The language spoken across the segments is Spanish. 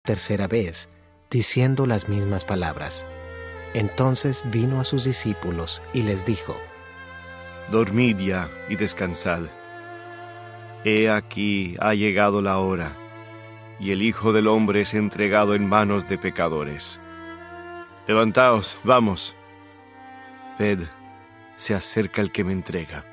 tercera vez, diciendo las mismas palabras. Entonces vino a sus discípulos y les dijo: Dormid ya y descansad. He aquí ha llegado la hora, y el Hijo del Hombre es entregado en manos de pecadores. Levantaos, vamos. Ved, se acerca el que me entrega.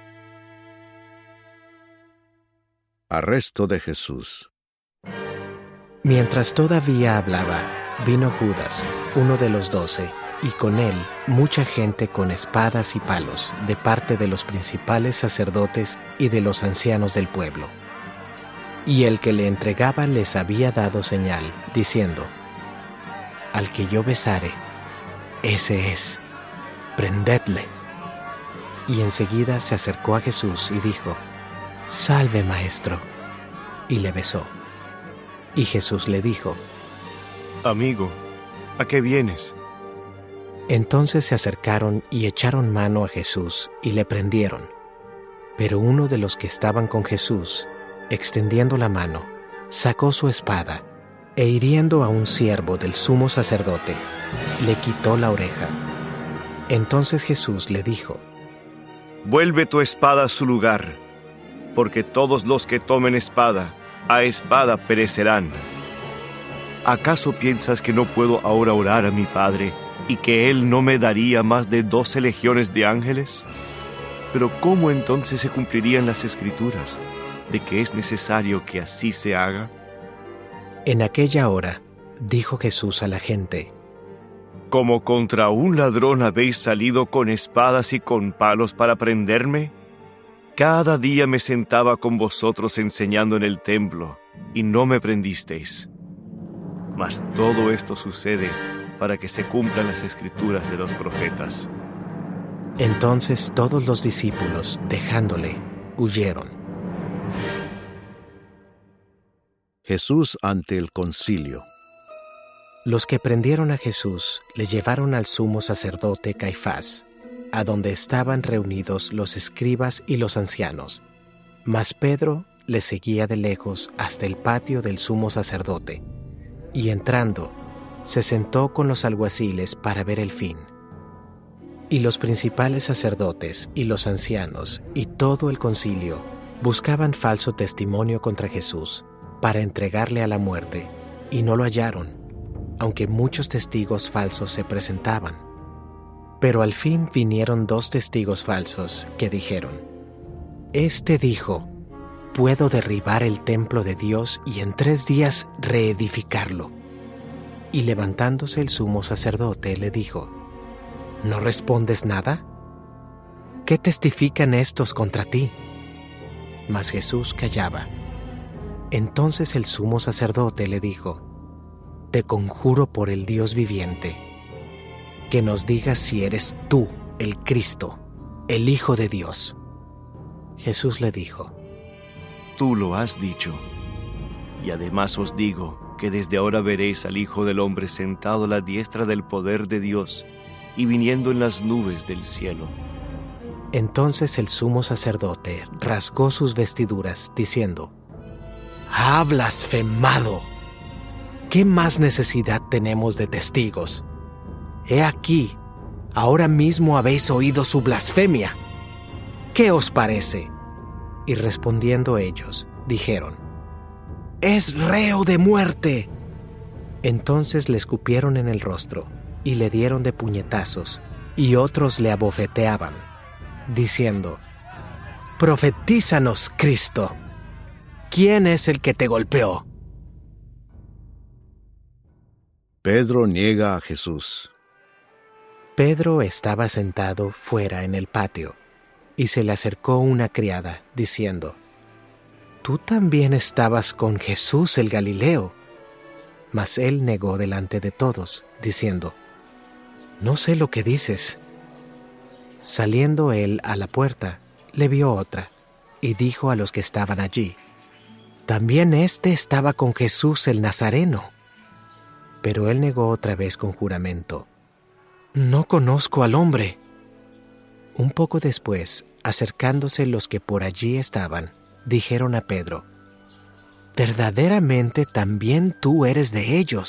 Arresto de Jesús. Mientras todavía hablaba, vino Judas, uno de los 12, y con él mucha gente con espadas y palos, de parte de los principales sacerdotes y de los ancianos del pueblo. Y el que le entregaba les había dado señal, diciendo: Al que yo besare, ese es, prendedle. Y enseguida se acercó a Jesús y dijo: Salve, maestro. Y le besó. Y Jesús le dijo: Amigo, ¿a qué vienes? Entonces se acercaron y echaron mano a Jesús y le prendieron. Pero uno de los que estaban con Jesús, extendiendo la mano, sacó su espada e hiriendo a un siervo del sumo sacerdote, le quitó la oreja. Entonces Jesús le dijo: Vuelve tu espada a su lugar, porque todos los que tomen espada, a espada perecerán. ¿Acaso piensas que no puedo ahora orar a mi Padre y que Él no me daría más de 12 legiones de ángeles? Pero ¿cómo entonces se cumplirían las Escrituras de que es necesario que así se haga? En aquella hora dijo Jesús a la gente: ¿Como contra un ladrón habéis salido con espadas y con palos para prenderme? Cada día me sentaba con vosotros enseñando en el templo, y no me prendisteis. Mas todo esto sucede para que se cumplan las Escrituras de los profetas. Entonces todos los discípulos, dejándole, huyeron. Jesús ante el concilio. Los que prendieron a Jesús le llevaron al sumo sacerdote Caifás, a donde estaban reunidos los escribas y los ancianos. Mas Pedro le seguía de lejos hasta el patio del sumo sacerdote, y entrando, se sentó con los alguaciles para ver el fin. Y los principales sacerdotes y los ancianos y todo el concilio buscaban falso testimonio contra Jesús para entregarle a la muerte, y no lo hallaron, aunque muchos testigos falsos se presentaban. Pero al fin vinieron 2 testigos falsos que dijeron: Este dijo: puedo derribar el templo de Dios y en 3 días reedificarlo. Y levantándose el sumo sacerdote le dijo: ¿No respondes nada? ¿Qué testifican estos contra ti? Mas Jesús callaba. Entonces el sumo sacerdote le dijo: Te conjuro por el Dios viviente, que nos digas si eres tú el Cristo, el Hijo de Dios. Jesús le dijo: Tú lo has dicho. Y además os digo que desde ahora veréis al Hijo del Hombre sentado a la diestra del poder de Dios y viniendo en las nubes del cielo. Entonces el sumo sacerdote rasgó sus vestiduras, diciendo: ¡Ha blasfemado! ¿Qué más necesidad tenemos de testigos? He aquí, ahora mismo habéis oído su blasfemia. ¿Qué os parece? Y respondiendo ellos, dijeron: ¡Es reo de muerte! Entonces le escupieron en el rostro y le dieron de puñetazos, y otros le abofeteaban, diciendo: Profetízanos, Cristo. ¿Quién es el que te golpeó? Pedro niega a Jesús. Pedro estaba sentado fuera en el patio, y se le acercó una criada, diciendo: Tú también estabas con Jesús el Galileo. Mas él negó delante de todos, diciendo: No sé lo que dices. Saliendo él a la puerta, le vio otra, y dijo a los que estaban allí: También éste estaba con Jesús el Nazareno. Pero él negó otra vez con juramento: No conozco al hombre. Un poco después, acercándose los que por allí estaban, dijeron a Pedro: verdaderamente también tú eres de ellos,